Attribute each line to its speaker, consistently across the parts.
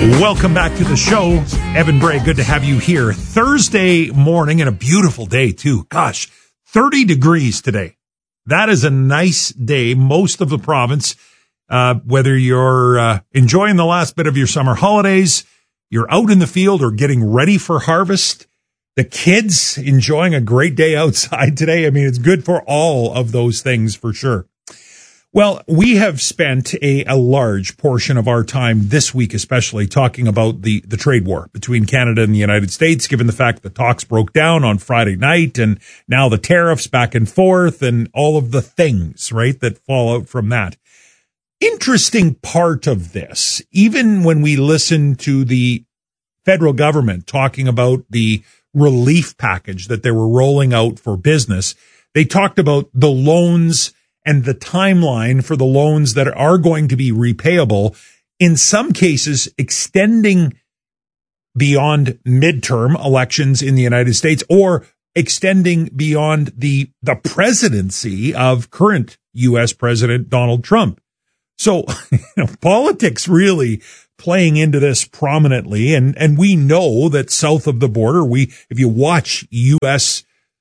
Speaker 1: Welcome back to the show. Evan Bray, good to have you here. Thursday morning and a beautiful day too. Gosh, 30 degrees today. That is a nice day. Most of the province, whether you're enjoying the last bit of your summer holidays, you're out in the field or getting ready for harvest, the kids enjoying a great day outside today. I mean, it's good for all of those things for sure. Well, we have spent a large portion of our time this week, especially talking about the trade war between Canada and the United States, given the fact that talks broke down on Friday night and now the tariffs back and forth and all of the things, right, that fall out from that. Interesting part of this, even when we listen to the federal government talking about the relief package that they were rolling out for business, they talked about the loans and the timeline for the loans that are going to be repayable, in some cases extending beyond midterm elections in the United States or extending beyond the presidency of current U.S. President Donald Trump. So, politics really playing into this prominently. And we know that south of the border, if you watch U.S.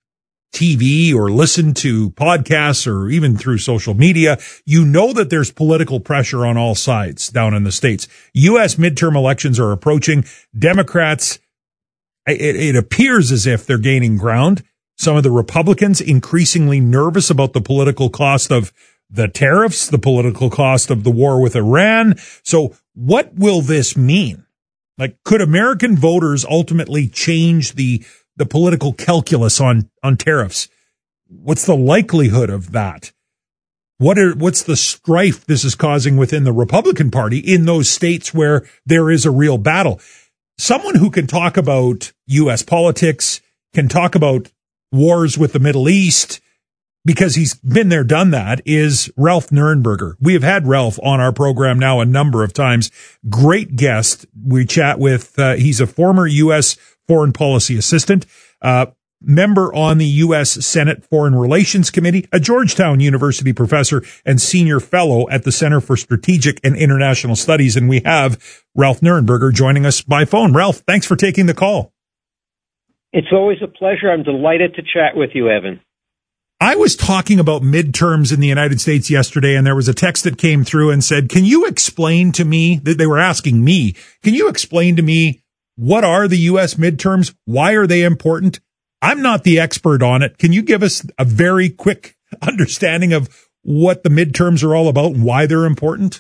Speaker 1: TV or listen to podcasts or even through social media, you know that there's political pressure on all sides down in the States. U.S. midterm elections are approaching. Democrats, it appears as if they're gaining ground. Some of the Republicans increasingly nervous about the political cost of the tariffs, the political cost of the war with Iran. So what will this mean? Like, could American voters ultimately change the political calculus on tariffs? What's the likelihood of that? What's the strife this is causing within the Republican Party in those states where there is a real battle? Someone who can talk about U.S. politics, can talk about wars with the Middle East, because he's been there, done that, is Ralph Nurenberger. We have had Ralph on our program now a number of times. Great guest. We chat with, he's a former U.S. foreign policy assistant, member on the U.S. Senate Foreign Relations Committee, a Georgetown University professor and senior fellow at the Center for Strategic and International Studies. And we have Ralph Nurenberger joining us by phone. Ralph, thanks for taking the call.
Speaker 2: It's always a pleasure. I'm delighted to chat with you, Evan.
Speaker 1: I was talking about midterms in the United States yesterday, and there was a text that came through and said, can you explain to me, that they were asking me, can you explain to me what are the U.S. midterms? Why are they important? I'm not the expert on it. Can you give us a very quick understanding of what the midterms are all about and why they're important?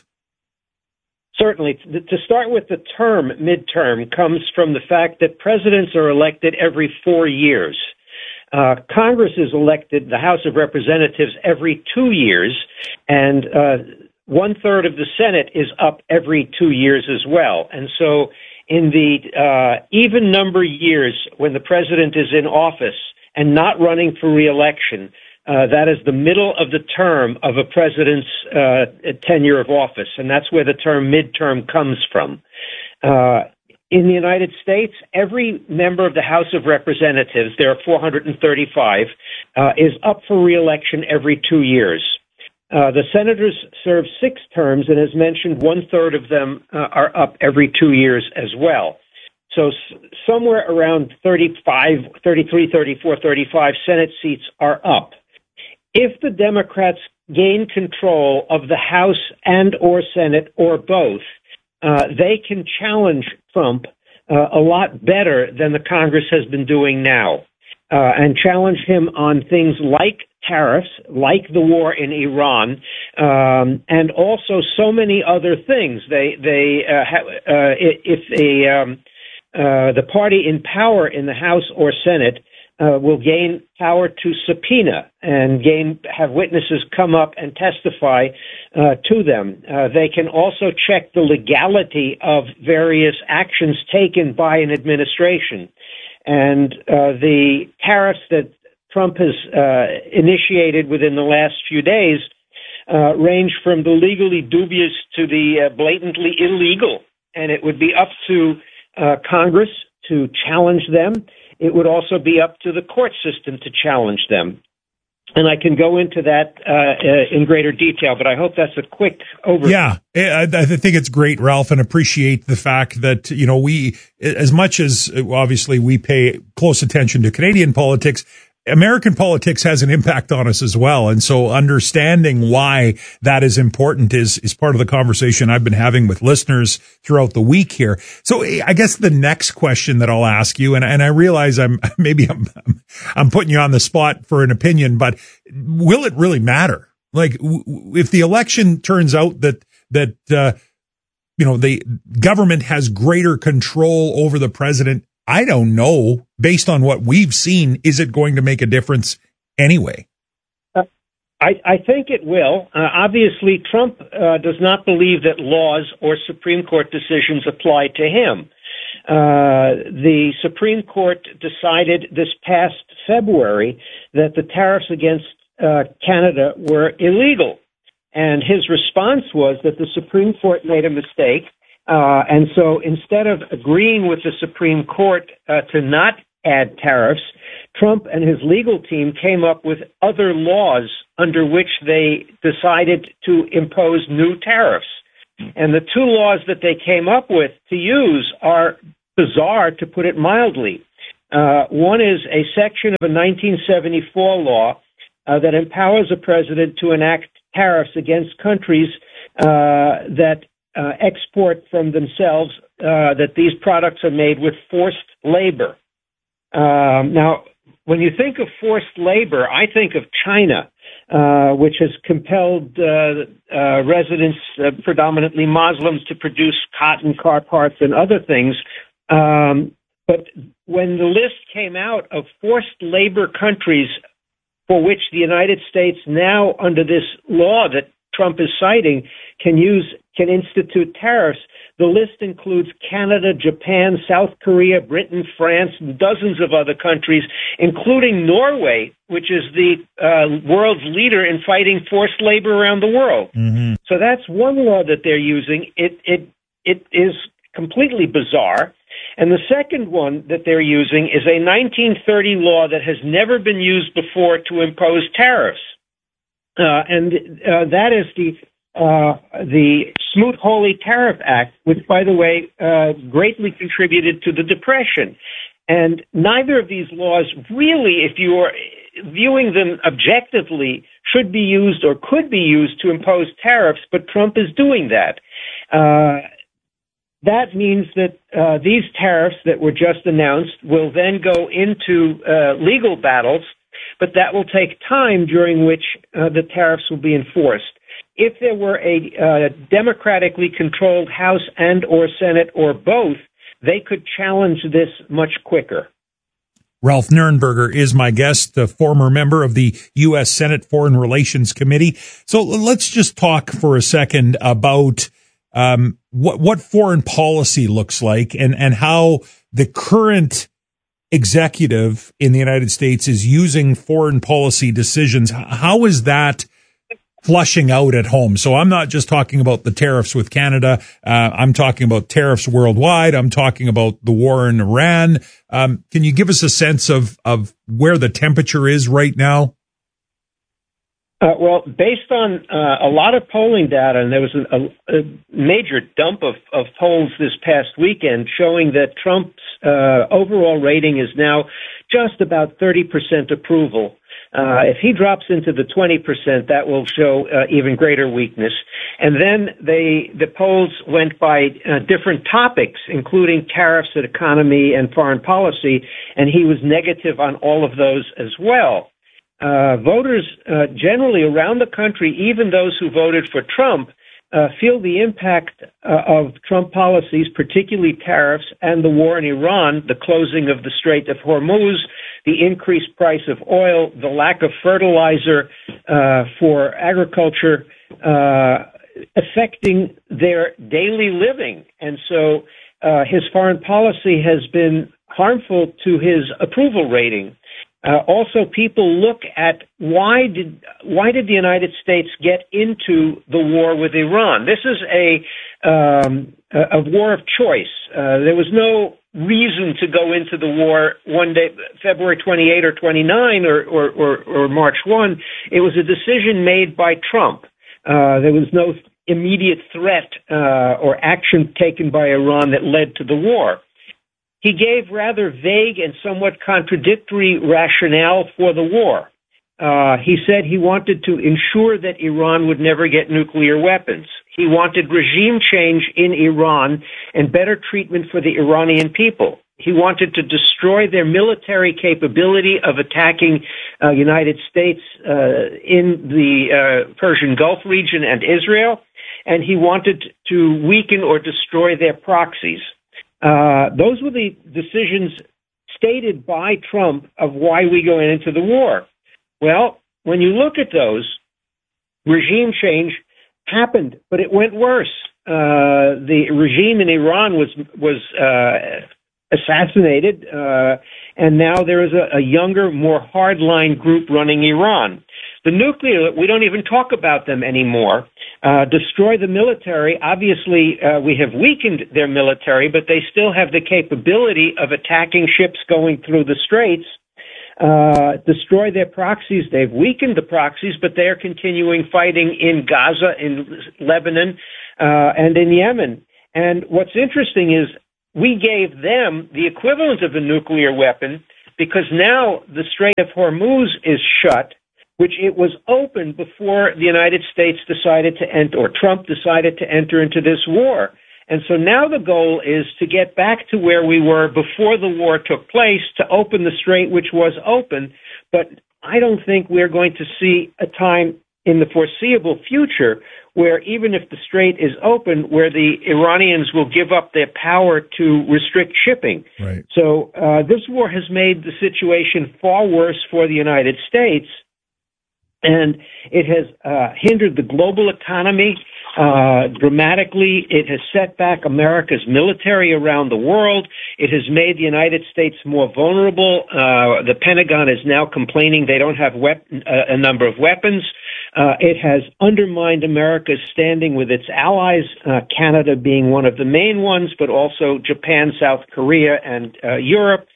Speaker 2: Certainly. To start with, the term midterm comes from the fact that presidents are elected every 4 years. Congress is elected, the House of Representatives, every 2 years, and 1/3 of the Senate is up every 2 years as well. And so in the even number years when the president is in office and not running for re-election, that is the middle of the term of a president's tenure of office, and that's where the term midterm comes from. In the United States, every member of the House of Representatives, there are 435, is up for re-election every 2 years. The senators serve 6 terms, and as mentioned, 1/3 of them are up every 2 years as well. So somewhere around 33, 34, 35 Senate seats are up. If the Democrats gain control of the House and or Senate or both, they can challenge Trump a lot better than the Congress has been doing now, and challenge him on things like tariffs, like the war in Iran, and also so many other things. The party in power in the House or Senate will gain power to subpoena and have witnesses come up and testify to them. They can also check the legality of various actions taken by an administration. And the tariffs that Trump has initiated within the last few days range from the legally dubious to the blatantly illegal. And it would be up to Congress to challenge them. It would also be up to the court system to challenge them. And I can go into that in greater detail, but I hope that's a quick overview.
Speaker 1: Yeah, I think it's great, Ralph, and appreciate the fact that, we, as much as obviously we pay close attention to Canadian politics, American politics has an impact on us as well. And so understanding why that is important is part of the conversation I've been having with listeners throughout the week here. So I guess the next question that I'll ask you, and I realize I'm putting you on the spot for an opinion, but will it really matter? Like, if the election turns out that the government has greater control over the president, I don't know, based on what we've seen, is it going to make a difference anyway?
Speaker 2: I think it will. Obviously, Trump does not believe that laws or Supreme Court decisions apply to him. The Supreme Court decided this past February that the tariffs against Canada were illegal. And his response was that the Supreme Court made a mistake. And so instead of agreeing with the Supreme Court to not add tariffs, Trump and his legal team came up with other laws under which they decided to impose new tariffs. And the two laws that they came up with to use are bizarre, to put it mildly. One is a section of a 1974 law that empowers a president to enact tariffs against countries that export from themselves, that these products are made with forced labor. Now, when you think of forced labor, I think of China, which has compelled residents, predominantly Muslims, to produce cotton, car parts, and other things. But when the list came out of forced labor countries for which the United States now, under this law that Trump is citing, can institute tariffs, the list includes Canada, Japan, South Korea, Britain, France, and dozens of other countries, including Norway, which is the world's leader in fighting forced labor around the world. Mm-hmm. So that's one law that they're using. It is completely bizarre. And the second one that they're using is a 1930 law that has never been used before to impose tariffs. And that is the Smoot-Hawley Tariff Act, which, by the way, greatly contributed to the Depression. And neither of these laws really, if you are viewing them objectively, should be used or could be used to impose tariffs, but Trump is doing that. That means that these tariffs that were just announced will then go into legal battles, but that will take time during which the tariffs will be enforced. If there were a democratically controlled House and or Senate or both, they could challenge this much quicker.
Speaker 1: Ralph Nurenberger is my guest, a former member of the U.S. Senate Foreign Relations Committee. So let's just talk for a second about what foreign policy looks like and how the current executive in the United States is using foreign policy decisions. How is that flushing out at home? So I'm not just talking about the tariffs with Canada. I'm talking about tariffs worldwide. I'm talking about the war in Iran. Can you give us a sense of where the temperature is right now?
Speaker 2: Well, based on a lot of polling data, and there was a major dump of polls this past weekend showing that Trump's overall rating is now just about 30% approval. If he drops into the 20%, that will show even greater weakness. And then the polls went by different topics, including tariffs, and economy, and foreign policy, and he was negative on all of those as well. Voters generally around the country, even those who voted for Trump, feel the impact of Trump policies, particularly tariffs and the war in Iran, the closing of the Strait of Hormuz, the increased price of oil, the lack of fertilizer for agriculture, affecting their daily living. And so his foreign policy has been harmful to his approval rating. Also, people look at why did the United States get into the war with Iran? This is a war of choice. There was no reason to go into the war one day, February 28 or 29 or March 1. It was a decision made by Trump. There was no immediate threat or action taken by Iran that led to the war. He gave rather vague and somewhat contradictory rationale for the war. He said he wanted to ensure that Iran would never get nuclear weapons. He wanted regime change in Iran and better treatment for the Iranian people. He wanted to destroy their military capability of attacking United States in the Persian Gulf region and Israel, and he wanted to weaken or destroy their proxies. Those were the decisions stated by Trump of why we go into the war. Well, when you look at those, regime change happened, but it went worse. The regime in Iran was assassinated, and now there is a younger, more hardline group running Iran. The nuclear, we don't even talk about them anymore. Destroy the military. Obviously, we have weakened their military, but they still have the capability of attacking ships going through the straits. Destroy their proxies. They've weakened the proxies, but they're continuing fighting in Gaza, in Lebanon, and in Yemen. And what's interesting is we gave them the equivalent of a nuclear weapon because now the Strait of Hormuz is shut, which it was open before the United States decided to enter, or Trump decided to enter into this war. And so now the goal is to get back to where we were before the war took place, to open the strait, which was open. But I don't think we're going to see a time in the foreseeable future where even if the strait is open, where the Iranians will give up their power to restrict shipping.
Speaker 1: Right.
Speaker 2: So this war has made the situation far worse for the United States, and it has hindered the global economy dramatically. It has set back America's military around the world. It has made the United States more vulnerable. The Pentagon is now complaining they don't have a number of weapons. It has undermined America's standing with its allies, Canada being one of the main ones, but also Japan, South Korea, and Europe.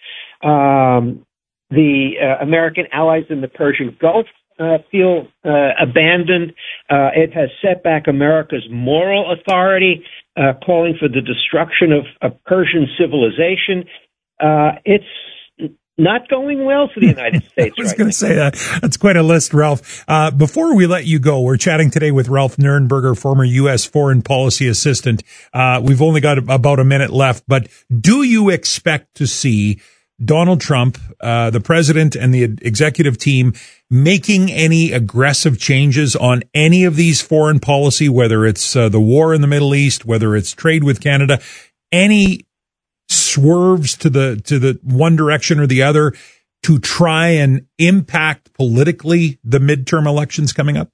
Speaker 2: The American allies in the Persian Gulf feel abandoned. It has set back America's moral authority, calling for the destruction of Persian civilization. It's not going well for the United States.
Speaker 1: I was going to say that. That's quite a list, Ralph. Before we let you go, we're chatting today with Ralph Nuernberger, former U.S. Foreign Policy Assistant. We've only got about a minute left, but do you expect to see Donald Trump, the president and the executive team, making any aggressive changes on any of these foreign policy, whether it's the war in the Middle East, whether it's trade with Canada, any swerves to the one direction or the other to try and impact politically the midterm elections coming up?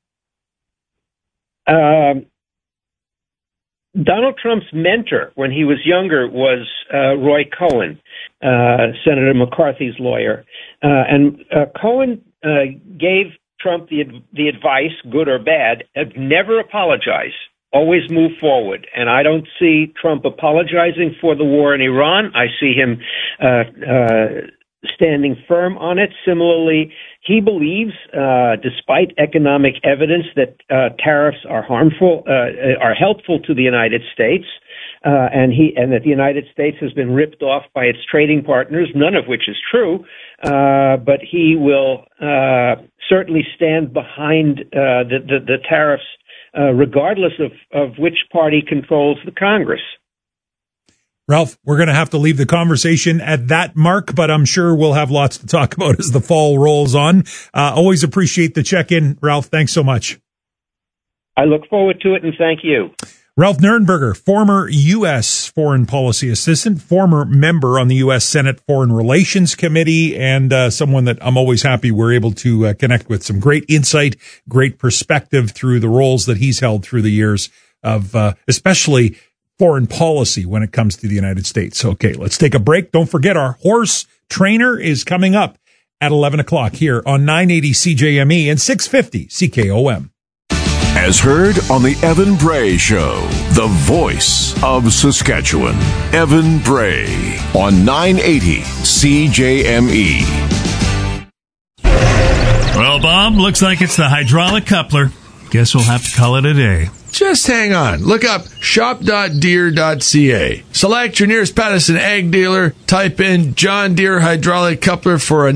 Speaker 2: Donald Trump's mentor when he was younger was Roy Cohn, Senator McCarthy's lawyer. And Cohen gave Trump the advice, good or bad, of never apologize, always move forward. And I don't see Trump apologizing for the war in Iran. I see him standing firm on it. Similarly, he believes, despite economic evidence, that tariffs are harmful, are helpful to the United States, and that the United States has been ripped off by its trading partners, none of which is true. But he will certainly stand behind the tariffs, regardless of which party controls the Congress.
Speaker 1: Ralph, we're going to have to leave the conversation at that mark, but I'm sure we'll have lots to talk about as the fall rolls on. Always appreciate the check-in, Ralph. Thanks so much.
Speaker 2: I look forward to it, and thank you.
Speaker 1: Ralph Nuernberger, former U.S. Foreign Policy Assistant, former member on the U.S. Senate Foreign Relations Committee, and someone that I'm always happy we're able to connect with. Some great insight, great perspective through the roles that he's held through the years of especially foreign policy when it comes to the United States. Okay, let's take a break. Don't forget our horse trainer is coming up at 11 o'clock here on 980 CJME and 650 CKOM.
Speaker 3: As heard on the Evan Bray Show, the voice of Saskatchewan. Evan Bray on 980 CJME.
Speaker 4: Well, Bob, looks like it's the hydraulic coupler. Guess we'll have to call it a day.
Speaker 5: Just hang on. Look up shop.deere.ca. Select your nearest Pattison Ag dealer. Type in John Deere hydraulic coupler for a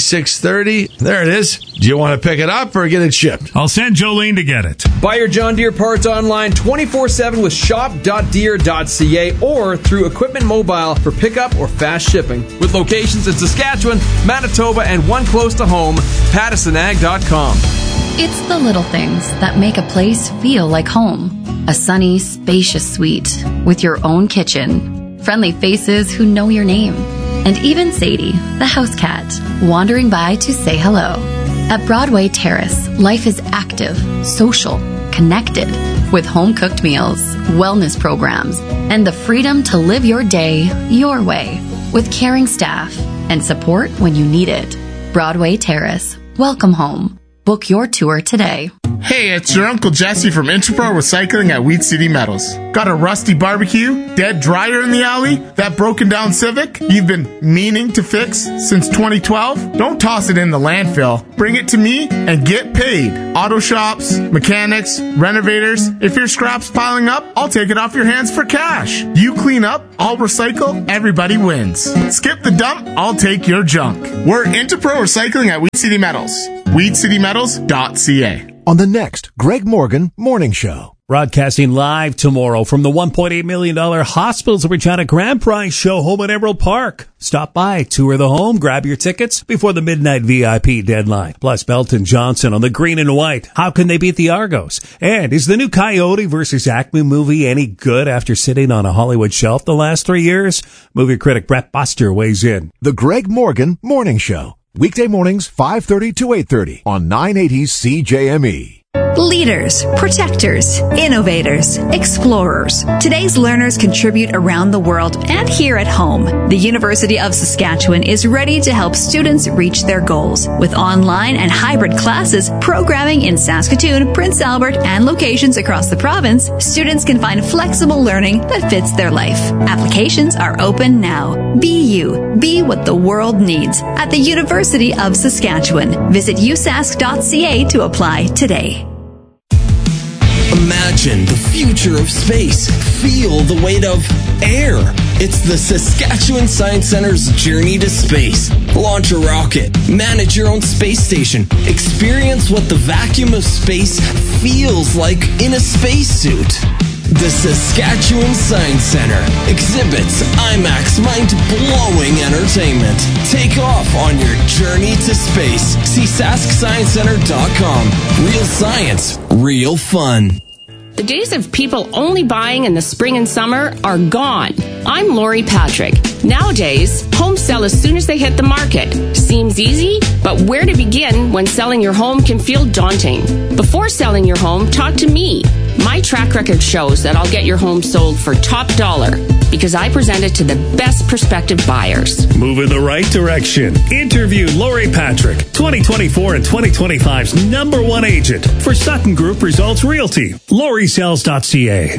Speaker 5: 9630. There it is. Do you want to pick it up or get it shipped?
Speaker 4: I'll send Jolene to get it.
Speaker 6: Buy your John Deere parts online 24/7 with shop.deere.ca or through Equipment Mobile for pickup or fast shipping. With locations in Saskatchewan, Manitoba, and one close to home, PattisonAg.com.
Speaker 7: It's the little things that make a place feel like home. A sunny, spacious suite with your own kitchen, friendly faces who know your name, and even Sadie, the house cat, wandering by to say hello. At Broadway Terrace, life is active, social, connected, with home-cooked meals, wellness programs, and the freedom to live your day your way, with caring staff and support when you need it. Broadway Terrace. Welcome home. Book your tour today.
Speaker 8: Hey, it's your Uncle Jesse from Interpro Recycling at Weed City Metals. Got a rusty barbecue, dead dryer in the alley, that broken down Civic you've been meaning to fix since 2012? Don't toss it in the landfill. Bring it to me and get paid. Auto shops, mechanics, renovators. If your scrap's piling up, I'll take it off your hands for cash. You clean up, I'll recycle, everybody wins. Skip the dump, I'll take your junk. We're Interpro Recycling at Weed City Metals. WeedCityMetals.ca.
Speaker 9: On the next Greg Morgan Morning Show.
Speaker 10: Broadcasting live tomorrow from the $1.8 million Hospitals of Regina Grand Prize Show home at Emerald Park. Stop by, tour the home, grab your tickets before the midnight VIP deadline. Plus Belton Johnson on the green and white. How can they beat the Argos? And is the new Coyote versus Acme movie any good after sitting on a Hollywood shelf the last 3 years? Movie critic Brett Buster weighs in.
Speaker 9: The Greg Morgan Morning Show. Weekday mornings, 5:30 to 8:30 on 980 CJME.
Speaker 11: Leaders, protectors, innovators, explorers. Today's learners contribute around the world and here at home. The University of Saskatchewan is ready to help students reach their goals. With online and hybrid classes, programming in Saskatoon, Prince Albert, and locations across the province, students can find flexible learning that fits their life. Applications are open now. Be you. Be what the world needs at the University of Saskatchewan. Visit usask.ca to apply today.
Speaker 12: Imagine the future of space. Feel the weight of air. It's the Saskatchewan Science Center's Journey to Space. Launch a rocket. Manage your own space station. Experience what the vacuum of space feels like in a spacesuit. The Saskatchewan Science Center. Exhibits, IMAX, mind-blowing entertainment. Take off on your journey to space. See SaskScienceCenter.com. Real science, real fun.
Speaker 13: The days of people only buying in the spring and summer are gone. I'm Lori Patrick. Nowadays, homes sell as soon as they hit the market. Seems easy, but where to begin when selling your home can feel daunting? Before selling your home, talk to me. My track record shows that I'll get your home sold for top dollar because I present it to the best prospective buyers.
Speaker 10: Move in the right direction. Interview Lori Patrick, 2024 and 2025's #1 agent for Sutton Group Results Realty. LoriSells.ca.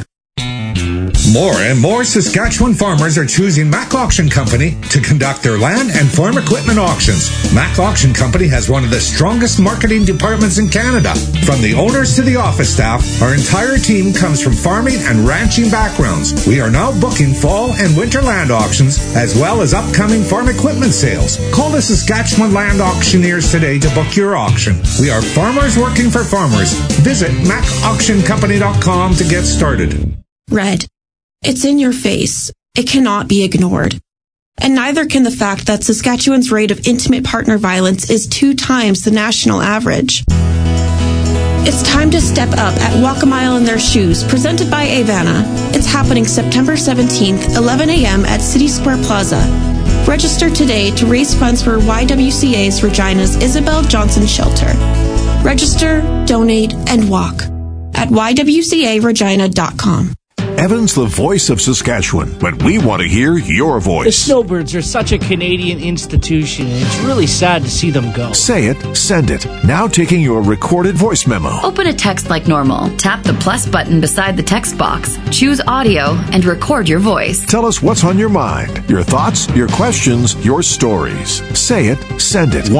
Speaker 14: More and more Saskatchewan farmers are choosing Mac Auction Company to conduct their land and farm equipment auctions. Mac Auction Company has one of the strongest marketing departments in Canada. From the owners to the office staff, our entire team comes from farming and ranching backgrounds. We are now booking fall and winter land auctions as well as upcoming farm equipment sales. Call the Saskatchewan Land Auctioneers today to book your auction. We are farmers working for farmers. Visit MacAuctionCompany.com to get started.
Speaker 15: Red. It's in your face. It cannot be ignored. And neither can the fact that Saskatchewan's rate of intimate partner violence is 2 times the national average. It's time to step up at Walk a Mile in Their Shoes, presented by Avana. It's happening September 17th, 11 a.m. at City Square Plaza. Register today to raise funds for YWCA's Regina's Isabel Johnson Shelter. Register, donate, and walk at ywcaregina.com.
Speaker 3: Evan's the voice of Saskatchewan, but we want to hear your
Speaker 16: The
Speaker 3: voice.
Speaker 16: Snowbirds are such a Canadian institution, and it's really sad to see them go.
Speaker 3: Say it, send it. Now taking your recorded voice memo.
Speaker 7: Open a text like normal. Tap the plus button beside the text box. Choose audio and record your voice.
Speaker 3: Tell us what's on your mind, your thoughts, your questions, your stories. Say it, send it.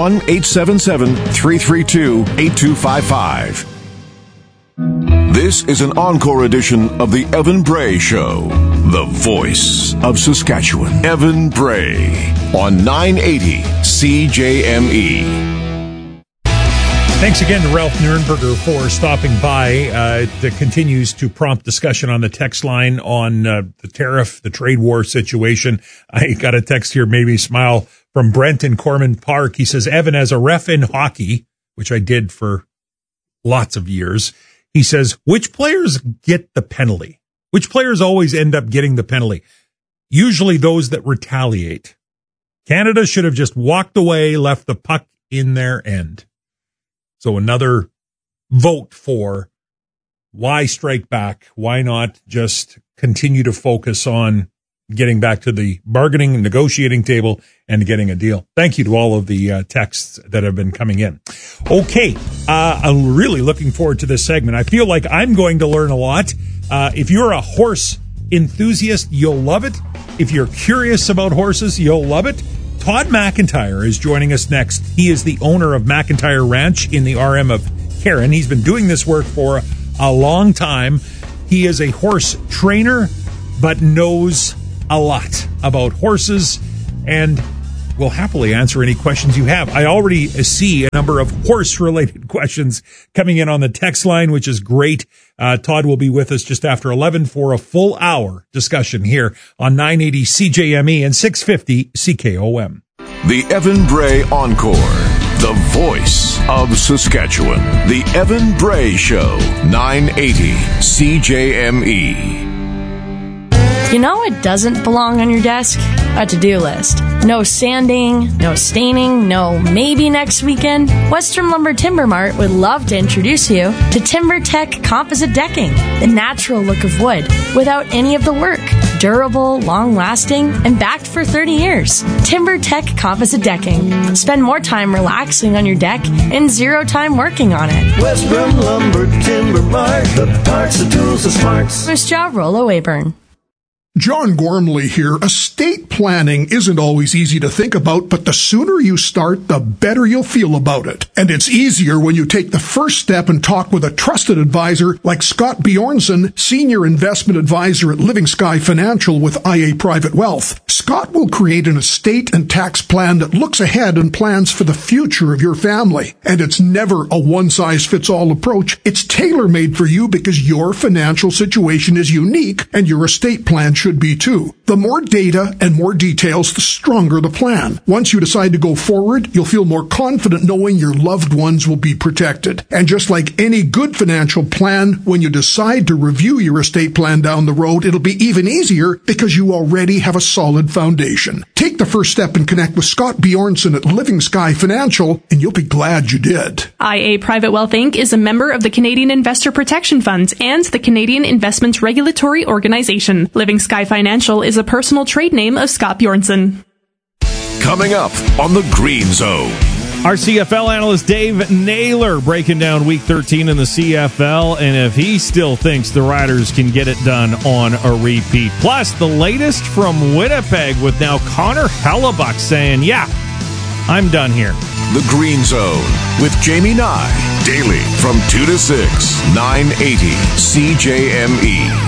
Speaker 3: 1-877-332-8255. This is an encore edition of the Evan Bray Show, the voice of Saskatchewan. Evan Bray on 980 CJME.
Speaker 1: Thanks again to Ralph Nurenberger for stopping by. That continues to prompt discussion on the text line on the tariff, the trade war situation. I got a text here, made me smile, from Brent in Corman Park. He says, Evan, as a ref in hockey, which I did for lots of years, he says, which players get the penalty? Which players always end up getting the penalty? Usually those that retaliate. Canada should have just walked away, left the puck in their end. So another vote for why strike back? Why not just continue to focus on getting back to the bargaining and negotiating table and getting a deal? Thank you to all of the texts that have been coming in. Okay, I'm really looking forward to this segment. I feel like I'm going to learn a lot. If you're a horse enthusiast, you'll love it. If you're curious about horses, you'll love it. Todd McIntyre is joining us next. He is the owner of McIntyre Ranch in the RM of Karen. He's been doing this work for a long time. He is a horse trainer, but knows a lot about horses and will happily answer any questions you have. I already see a number of horse-related questions coming in on the text line, which is great. Todd will be with us just after 11 for a full hour discussion here on 980 CJME and 650 CKOM.
Speaker 3: The Evan Bray Encore, the voice of Saskatchewan. The Evan Bray Show, 980 CJME.
Speaker 17: You know what doesn't belong on your desk? A to-do list. No sanding, no staining, no maybe next weekend. Western Lumber Timber Mart would love to introduce you to TimberTech Composite Decking, the natural look of wood without any of the work. Durable, long-lasting, and backed for 30 years. TimberTech Composite Decking. Spend more time relaxing on your deck and zero time working on it.
Speaker 18: Western Lumber Timber Mart, the parts, the tools, the smarts.
Speaker 17: First job, Rollo Wayburn.
Speaker 19: John Gormley here. Estate planning isn't always easy to think about, but the sooner you start, the better you'll feel about it. And it's easier when you take the first step and talk with a trusted advisor like Scott Bjornson, Senior Investment Advisor at Living Sky Financial with IA Private Wealth. Scott will create an estate and tax plan that looks ahead and plans for the future of your family. And it's never a one-size-fits-all approach. It's tailor-made for you because your financial situation is unique and your estate plan should be too. The more data and more details, the stronger the plan. Once you decide to go forward, you'll feel more confident knowing your loved ones will be protected. And just like any good financial plan, when you decide to review your estate plan down the road, it'll be even easier because you already have a solid foundation. Take the first step and connect with Scott Bjornson at Living Sky Financial, and you'll be glad you did.
Speaker 20: IA Private Wealth Inc. is a member of the Canadian Investor Protection Funds and the Canadian Investments Regulatory Organization. Living Sky Financial is a personal trade name of Scott Bjornson.
Speaker 3: Coming up on the Green Zone.
Speaker 21: Our CFL analyst Dave Naylor breaking down Week 13 in the CFL, and if he still thinks the Riders can get it done on a repeat. Plus, the latest from Winnipeg with now Connor Hellebuck saying, yeah, I'm done here.
Speaker 3: The Green Zone with Jamie Nye. Daily from 2 to 6, 980 CJME.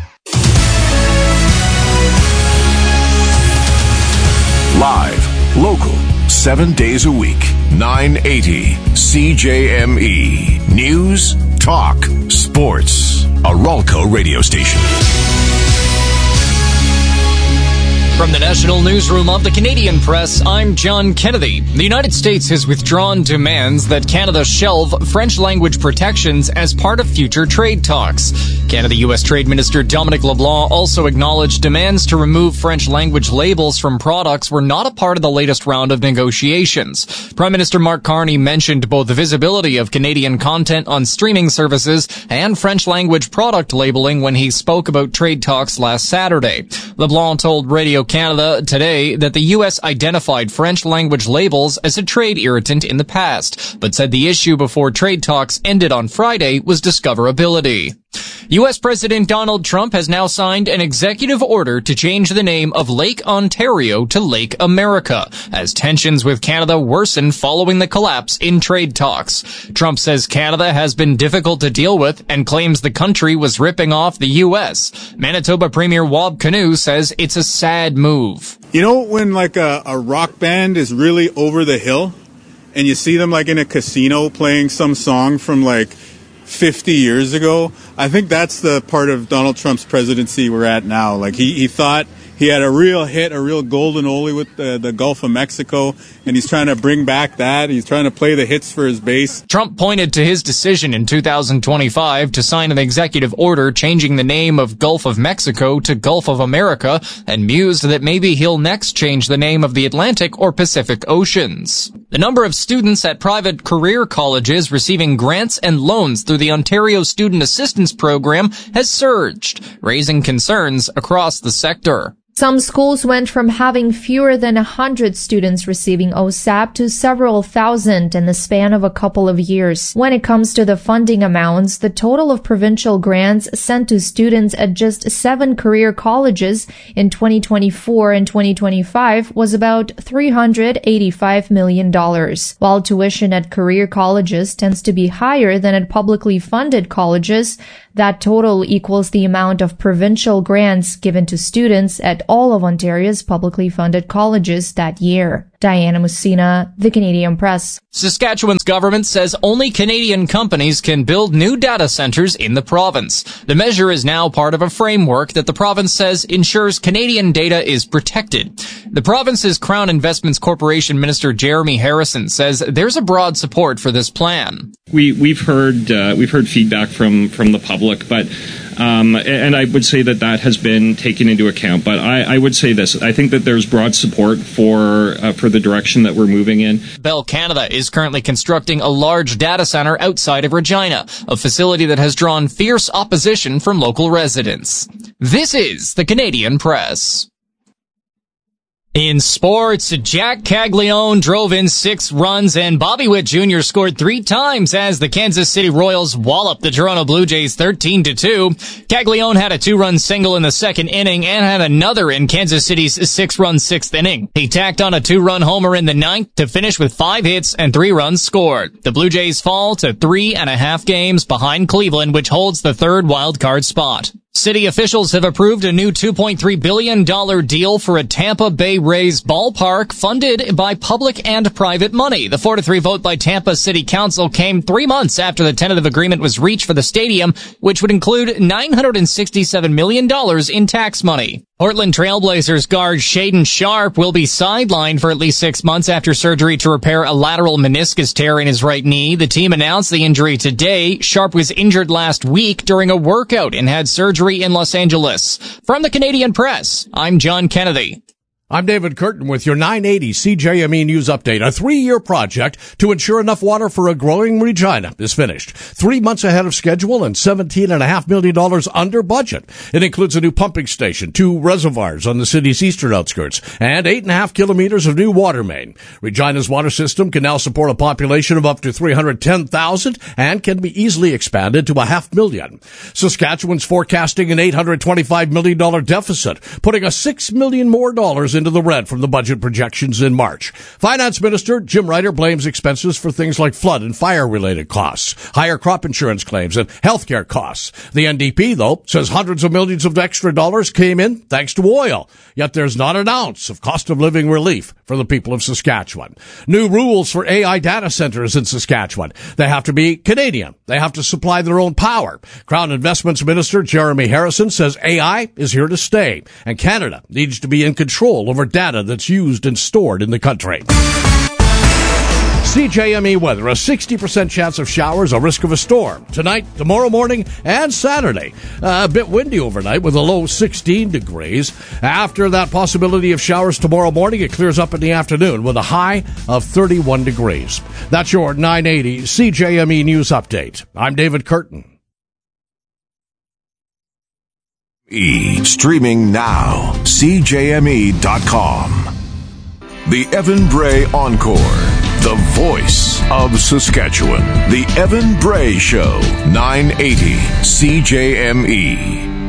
Speaker 3: Live, local, 7 days a week, 980 CJME. News, talk, sports. A Ralco radio station.
Speaker 2: From the National Newsroom of the Canadian Press, I'm John Kennedy. The United States has withdrawn demands that Canada shelve French-language protections as part of future trade talks. Canada-U.S. Trade Minister Dominic LeBlanc also acknowledged demands to remove French-language labels from products were not a part of the latest round of negotiations. Prime Minister Mark Carney mentioned both the visibility of Canadian content on streaming services and French-language product labeling when he spoke about trade talks last Saturday. LeBlanc told Radio Canada today that the U.S. identified French-language labels as a trade irritant in the past, but said the issue before trade talks ended on Friday was discoverability. U.S. President Donald Trump has now signed an executive order to change the name of Lake Ontario to Lake America, as tensions with Canada worsen following the collapse in trade talks. Trump says Canada has been difficult to deal with and claims the country was ripping off the U.S. Manitoba Premier Wab Kinew says it's a sad move.
Speaker 22: You know when like a rock band is really over the hill and you see them like in a casino playing some song from like 50 years ago? I think that's the part of Donald Trump's presidency we're at now. Like he thought he had a real hit, a real golden oldie with the Gulf of Mexico, and he's trying to bring back that. He's trying to play the hits for his base.
Speaker 2: Trump pointed to his decision in 2025 to sign an executive order changing the name of Gulf of Mexico to Gulf of America, and mused that maybe he'll next change the name of the Atlantic or Pacific Oceans. The number of students at private career colleges receiving grants and loans through the Ontario Student Assistance Program has surged, raising concerns across the sector.
Speaker 23: Some schools went from having fewer than 100 students receiving OSAP to several thousand in the span of a couple of years. When it comes to the funding amounts, the total of provincial grants sent to students at just 7 career colleges in 2024 and 2025 was about $385 million. While tuition at career colleges tends to be higher than at publicly funded colleges, that total equals the amount of provincial grants given to students at all of Ontario's publicly funded colleges that year. Diana Mussina, The Canadian Press.
Speaker 2: Saskatchewan's government says only Canadian companies can build new data centers in the province. The measure is now part of a framework that the province says ensures Canadian data is protected. The province's Crown Investments Corporation Minister Jeremy Harrison says there's a broad support for this plan.
Speaker 24: We've heard feedback from the public, but and I would say that has been taken into account. But I would say this: I think that there's broad support for the direction that we're moving in.
Speaker 2: Bell Canada is currently constructing a large data center outside of Regina, a facility that has drawn fierce opposition from local residents. This is the Canadian Press. In sports, Jack Caglione drove in 6 runs and Bobby Witt Jr. scored 3 times as the Kansas City Royals walloped the Toronto Blue Jays 13-2. Caglione had a 2-run single in the second inning and had another in Kansas City's 6-run 6th inning. He tacked on a 2-run homer in the 9th to finish with 5 hits and 3 runs scored. The Blue Jays fall to 3.5 games behind Cleveland, which holds the 3rd wildcard spot. City officials have approved a new $2.3 billion deal for a Tampa Bay Rays ballpark funded by public and private money. The 4-3 vote by Tampa City Council came 3 months after the tentative agreement was reached for the stadium, which would include $967 million in tax money. Portland Trailblazers guard Shaedon Sharpe will be sidelined for at least 6 months after surgery to repair a lateral meniscus tear in his right knee. The team announced the injury today. Sharpe was injured last week during a workout and had surgery in Los Angeles. From the Canadian Press, I'm John Kennedy.
Speaker 25: I'm David Curtin with your 980 CJME News Update. A 3-year project to ensure enough water for a growing Regina is finished. 3 months ahead of schedule and $17.5 million under budget. It includes a new pumping station, 2 reservoirs on the city's eastern outskirts, and 8.5 kilometers of new water main. Regina's water system can now support a population of up to 310,000 and can be easily expanded to 500,000. Saskatchewan's forecasting an $825 million deficit, putting $6 million more into the red from the budget projections in March. Finance Minister Jim Ryder blames expenses for things like flood and fire-related costs, higher crop insurance claims, and healthcare costs. The NDP, though, says hundreds of millions of extra dollars came in thanks to oil. Yet there's not an ounce of cost of living relief for the people of Saskatchewan. New rules for AI data centers in Saskatchewan. They have to be Canadian. They have to supply their own power. Crown Investments Minister Jeremy Harrison says AI is here to stay, and Canada needs to be in control over data that's used and stored in the country. CJME weather, a 60% chance of showers, a risk of a storm. Tonight, tomorrow morning, and Saturday. A bit windy overnight with a low 16 degrees. After that possibility of showers tomorrow morning, it clears up in the afternoon with a high of 31 degrees. That's your 980 CJME News Update. I'm David Curtin.
Speaker 3: Streaming now. CJME.com. The Evan Bray Encore. The voice of Saskatchewan. The Evan Bray Show. 980 CJME.